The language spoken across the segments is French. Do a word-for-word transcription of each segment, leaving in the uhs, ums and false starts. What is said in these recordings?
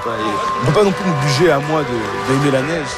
quoi. Et on ne peut pas non plus m'obliger à moi d'aimer la neige.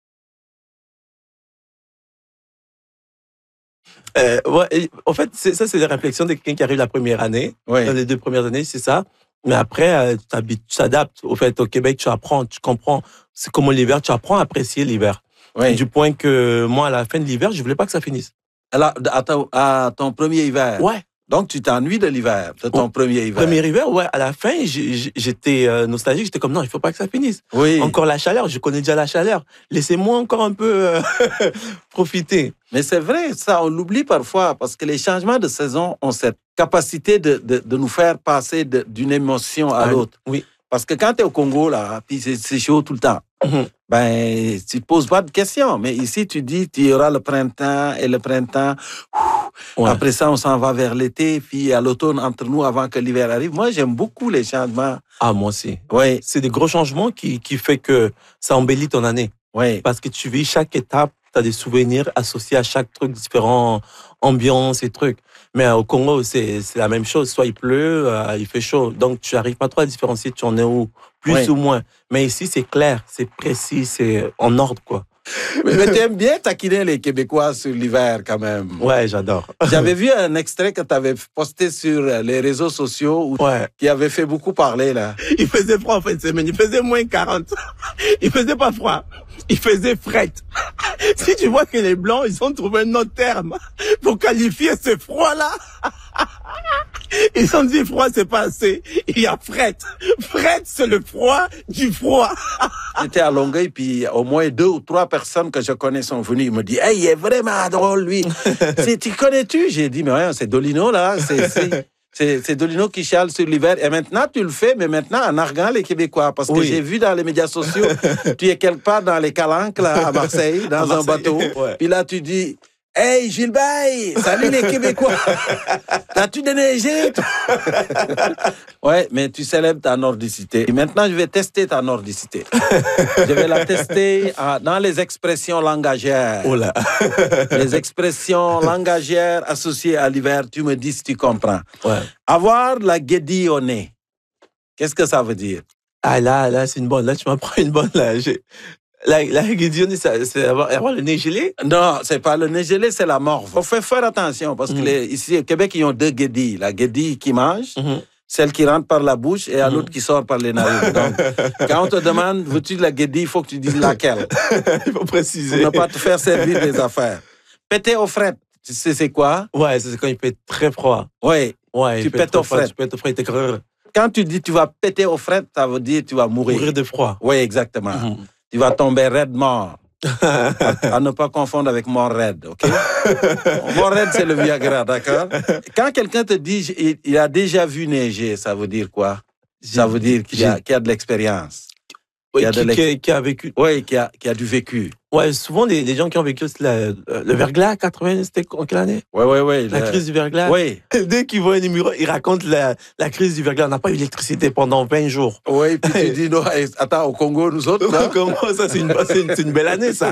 Euh, ouais, en fait, ça, c'est des réflexions de quelqu'un qui arrive la première année. Oui. Dans les deux premières années, c'est ça. Mais après, euh, tu t'adaptes. Au fait, au Québec, tu apprends, tu comprends. C'est comme l'hiver, tu apprends à apprécier l'hiver. Oui. Du point que moi, à la fin de l'hiver, je voulais pas que ça finisse. Alors, à ton, à ton premier hiver. Ouais. Donc, tu t'ennuies de l'hiver, de ton oh, premier hiver. Premier hiver, ouais. À la fin, j'étais euh, nostalgique. J'étais comme, non, il faut pas que ça finisse. Oui. Encore la chaleur. Je connais déjà la chaleur. Laissez-moi encore un peu euh, profiter. Mais c'est vrai, ça, on l'oublie parfois, parce que les changements de saison ont cette capacité de, de, de nous faire passer d'une émotion à ah, l'autre. Oui. Parce que quand tu es au Congo, là, puis c'est chaud tout le temps, mm-hmm. ben, tu te poses pas de questions. Mais ici, tu dis, tu y auras le printemps, et le printemps, ouf, ouais. Après ça, on s'en va vers l'été, puis à l'automne, entre nous, avant que l'hiver arrive. Moi, j'aime beaucoup les changements. Ah, moi aussi. Oui. C'est des gros changements qui, qui fait que ça embellit ton année. Oui. Parce que tu vis chaque étape, tu as des souvenirs associés à chaque truc, différents ambiances et trucs. Mais au Congo, c'est la même chose. Soit il pleut, euh, il fait chaud. Donc, tu n'arrives pas trop à différencier tu en es où, plus oui. ou moins. Mais ici, c'est clair, c'est précis, c'est en ordre, quoi. Mais, mais tu aimes bien taquiner les Québécois sur l'hiver, quand même. Ouais, j'adore. J'avais vu un extrait que tu avais posté sur les réseaux sociaux où, ouais. qui avait fait beaucoup parler, là. Il faisait froid en fin de semaine. Il faisait moins quarante. Il faisait pas froid. Il faisait fret. Si tu vois que les Blancs, ils ont trouvé un autre terme pour qualifier ce froid-là. Ils ont dit froid, c'est pas assez. Il y a fret. Fret, c'est le froid du froid. J'étais à Longueuil, puis au moins deux ou trois personnes que je connais sont venues. Ils me disent, hey, il est vraiment drôle, lui. Tu connais-tu? J'ai dit, mais ouais, c'est Dolino, là. C'est Dolino qui chiale sur l'hiver. Et maintenant, tu le fais, mais maintenant, en arguant les Québécois. Parce que oui. j'ai vu dans les médias sociaux, tu es quelque part dans les Calanques, là, à Marseille, dans à Marseille, un bateau. Ouais. Puis là, tu dis, hey, Gilbert, salut les Québécois. T'as-tu déneigé? Ouais, mais tu célèbres ta nordicité. Et maintenant, je vais tester ta nordicité. Je vais la tester dans les expressions langagières. Oh là. Les expressions langagières associées à l'hiver, tu me dis si tu comprends. Ouais. Avoir la guédille au nez, qu'est-ce que ça veut dire? Ah là, là, c'est une bonne. Là, tu m'apprends une bonne. Là, La, la guédille, c'est avoir, avoir le nez gelé? Non, c'est pas le nez gelé, c'est la morve. Il faut faire, faire attention parce que mmh. les, ici au Québec, ils ont deux guédilles. La guédille qui mange, mmh. celle qui rentre par la bouche et mmh. l'autre qui sort par les narines. Donc, quand on te demande, veux-tu de la guédille, il faut que tu dises laquelle. Il faut préciser. Pour ne pas te faire servir des affaires. Péter aux frettes, tu sais c'est quoi? Ouais, c'est quand il fait très froid. Oui, ouais, tu pètes aux frettes. Tu pètes aux frettes, quand tu dis tu vas péter aux frettes, ça veut dire tu vas mourir. Mourir de froid. Oui, exactement. Mmh. Tu vas tomber raide mort. à, à ne pas confondre avec mort raide, ok? Mort raide, c'est le Viagra, d'accord? Quand quelqu'un te dit il, il a déjà vu neiger, ça veut dire quoi? Ça veut dire qu'il a, qu'il a de l'expérience. Oui, qui, qui, qui a vécu. Oui, qui a, qui a du vécu. Ouais, souvent, les, les gens qui ont vécu la, le verglas, quatre-vingts, c'était en quelle année? Oui, oui, oui. La le... crise du verglas. Oui. Dès qu'ils voient un numéro, ils racontent la, la crise du verglas. On n'a pas eu d'électricité pendant vingt jours. Oui, puis tu dis, non, attends, au Congo, nous autres, là. Au Congo, ça, c'est une, une, une belle année, ça.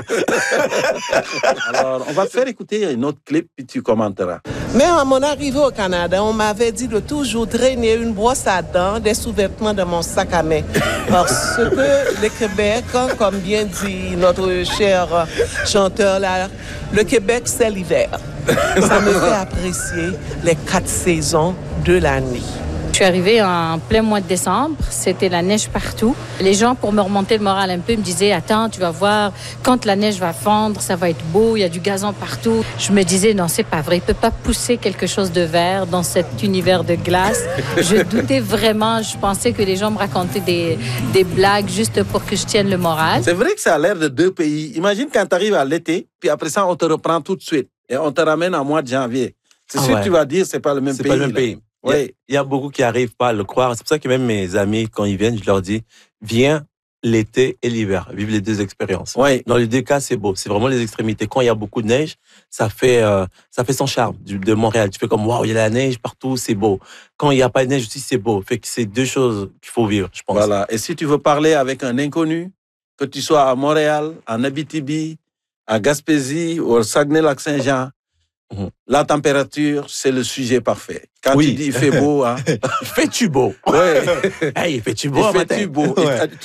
Alors, on va te faire écouter un autre clip, puis tu commenteras. Mais à mon arrivée au Canada, on m'avait dit de toujours traîner une brosse à dents, des sous-vêtements dans mon sac à main. Parce que le Québec, comme bien dit notre cher chanteur là, le Québec, c'est l'hiver. Ça me fait apprécier les quatre saisons de l'année. Je suis arrivée en plein mois de décembre, c'était la neige partout. Les gens, pour me remonter le moral un peu, me disaient « Attends, tu vas voir, quand la neige va fondre, ça va être beau, il y a du gazon partout. » Je me disais « Non, c'est pas vrai, il ne peut pas pousser quelque chose de vert dans cet univers de glace. » Je doutais vraiment, je pensais que les gens me racontaient des, des blagues juste pour que je tienne le moral. C'est vrai que ça a l'air de deux pays. Imagine quand tu arrives à l'été, puis après ça, on te reprend tout de suite et on te ramène en mois de janvier. C'est ah sûr ouais. que tu vas dire c'est pas le même pays. C'est pas le même pays. Oui. Il y a beaucoup qui n'arrivent pas à le croire. C'est pour ça que même mes amis, quand ils viennent, je leur dis, viens l'été et l'hiver, vivre les deux expériences. Oui. Dans les deux cas, c'est beau. C'est vraiment les extrémités. Quand il y a beaucoup de neige, ça fait, euh, ça fait son charme du, de Montréal. Tu fais comme, waouh, il y a la neige partout, c'est beau. Quand il n'y a pas de neige aussi, c'est beau. Fait que c'est deux choses qu'il faut vivre, je pense. Voilà. Et si tu veux parler avec un inconnu, que tu sois à Montréal, en Abitibi, à Gaspésie ou au Saguenay-Lac-Saint-Jean, Mmh. La température, c'est le sujet parfait. Quand oui. tu dis il fait beau, hein. Fais-tu beau? Ouais. Hey, fais-tu beau? Fais-tu beau? Ouais.